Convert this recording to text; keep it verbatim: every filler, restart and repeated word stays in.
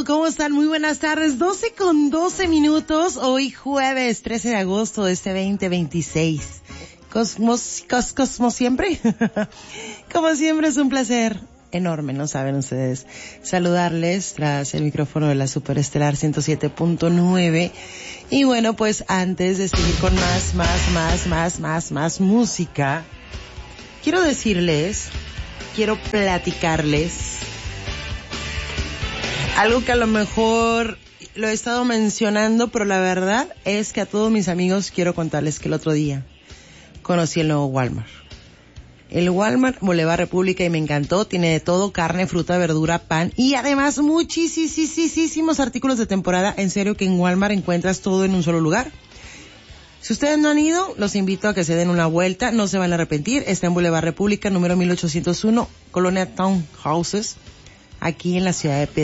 tal? ¿Cómo están? Muy buenas tardes. doce con doce minutos. Hoy jueves trece de agosto de este veinte veintiséis. Cosmos, cos, cosmos siempre. Como siempre es un placer enorme, ¿no saben ustedes? Saludarles tras el micrófono de la Superestelar ciento siete punto nueve. Y bueno, pues antes de seguir con más, más, más, más, más, más música, quiero decirles, quiero platicarles algo que a lo mejor lo he estado mencionando, pero la verdad es que a todos mis amigos quiero contarles que el otro día conocí el nuevo Walmart. El Walmart Boulevard República y me encantó. Tiene de todo: carne, fruta, verdura, pan y además muchísimos artículos de temporada. En serio que en Walmart encuentras todo en un solo lugar. Si ustedes no han ido, los invito a que se den una vuelta. No se van a arrepentir. Está en Boulevard República, número mil ochocientos uno, Colonia Townhouses, aquí en la ciudad de Pedro.